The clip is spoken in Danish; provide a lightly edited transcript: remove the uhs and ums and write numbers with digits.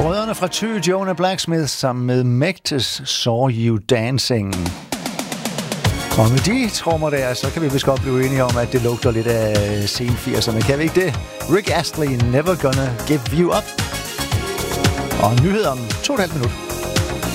Brødrene fra Thy, Jonah Blacksmith, sammen med Mægtes Saw You Dancing. Og med de trommer der, så kan vi vist godt blive enige om, at det lugter lidt af sen 80'erne. Kan vi ikke det? Rick Astley, Never Gonna Give You Up. Og nyheder om 2,5 minutter.